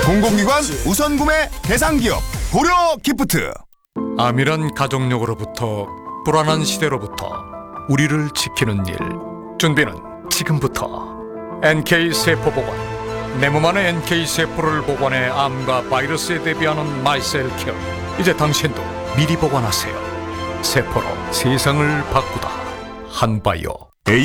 공공기관 우선 구매 대상 기업 고려 기프트. 암이란 가족력으로부터 불안한 시대로부터 우리를 지키는 일. 준비는 지금부터. NK세포보건. 내 몸 안에 NK세포를 보관해 암과 바이러스에 대비하는 마이셀케어. 이제 당신도 미리 보관하세요. 세포로 세상을 바꾸다. 한바이오.